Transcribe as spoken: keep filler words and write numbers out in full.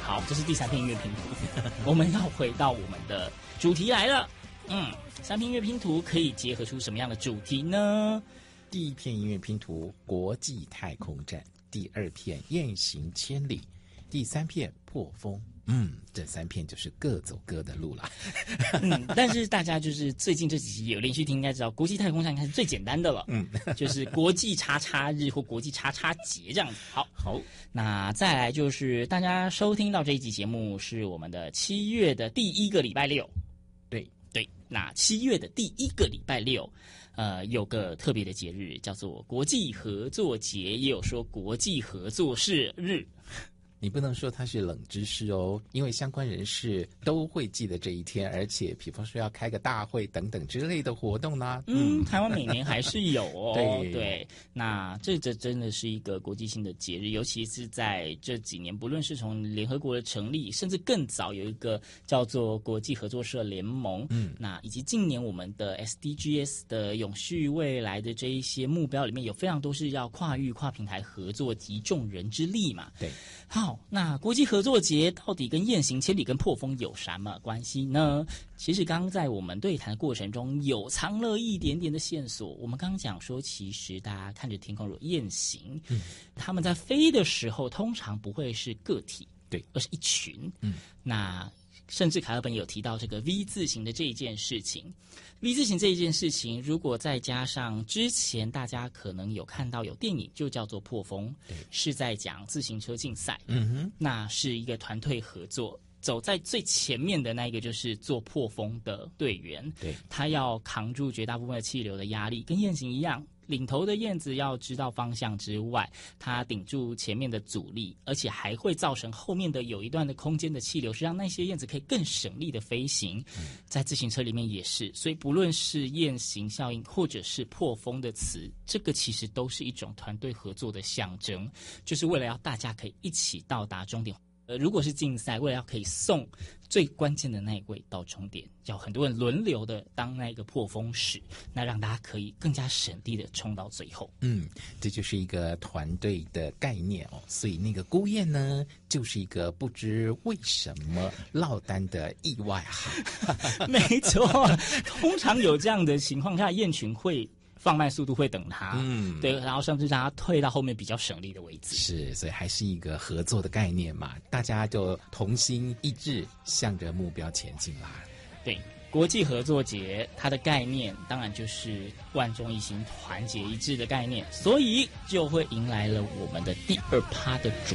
好，这是第三片音乐拼图，我们要回到我们的主题来了。嗯，三片音乐拼图可以结合出什么样的主题呢？ 第一片音乐拼图国际太空站，第二片雁行千里，第三片破风。嗯，这三片就是各走各的路啦。 嗯，但是大家就是最近这几集有连续听，应该知道国际太空站应该是最简单的了。嗯，就是国际叉叉日或国际叉叉节这样子。好， 好， 那再来就是大家收听到这一集节目是我们的七月的第一个礼拜六。 对对，那七月的第一个礼拜六，呃，有个特别的节日叫做国际合作节，也有说国际合作事日。 你不能说它是冷知识哦，因为相关人士都会记得这一天，而且比方说要开个大会等等之类的活动呢。 嗯，嗯台湾每年还是有哦。 对对，那这这真的是一个国际性的节日，尤其是在这几年，不论是从联合国的成立，甚至更早有一个叫做国际合作社联盟，嗯，那以及近年我们的 S D Gs 的永续未来的这一些目标里面，有非常多是要跨域、跨平台合作，集众人之力嘛。 对， 好。那国际合作节到底跟雁行千里跟破风有什么关系呢？其实刚刚在我们对谈的过程中有藏了一点点的线索。我们刚刚讲说，其实大家看着天空有雁行，嗯，他们在飞的时候通常不会是个体， 对， 而是一群。 嗯， 那甚至凯尔本有提到这个 V 字形的这一件事情。V 字形这一件事情，如果再加上之前大家可能有看到有电影，就叫做《破风》，是在讲自行车竞赛。 嗯哼， 那是一个团队合作。走在最前面的那一个就是做破风的队员， 对， 他要扛住绝大部分的气流的压力，跟雁行一样。领头的燕子要知道方向之外，它顶住前面的阻力，而且还会造成后面的有一段的空间的气流，是让那些燕子可以更省力的飞行。嗯、在自行车里面也是，所以不论是雁行效应或者是破风的词，这个其实都是一种团队合作的象征，就是为了要大家可以一起到达终点。呃，如果是竞赛，为了要可以送最关键的那一位到终点，要很多人轮流的当那个破风使，那让大家可以更加省力的冲到最后。 嗯，这就是一个团队的概念哦。所以那个孤雁呢，就是一个不知为什么落单的意外哈。 没错，通常有这样的情况下，雁群会放慢速度，会等他，嗯，对，然后甚至让他退到后面比较省力的位置。 是，所以还是一个合作的概念嘛，大家就同心一致，向着目标前进啦。 对，国际合作节它的概念当然就是万众一心、团结一致的概念，所以就会迎来了我们的第二趴的主